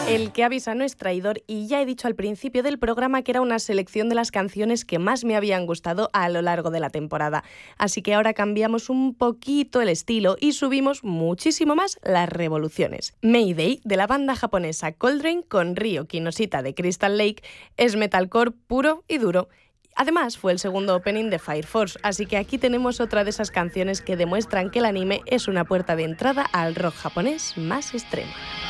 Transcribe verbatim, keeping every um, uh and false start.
El que avisa no es traidor y ya he dicho al principio del programa que era una selección de las canciones que más me habían gustado a lo largo de la temporada. Así que ahora cambiamos un poquito el estilo y subimos muchísimo más las revoluciones. Mayday, de la banda japonesa Coldrain con Ryo Kinoshita de Crystal Lake, es metalcore puro y duro. Además, fue el segundo opening de Fire Force, así que aquí tenemos otra de esas canciones que demuestran que el anime es una puerta de entrada al rock japonés más extremo.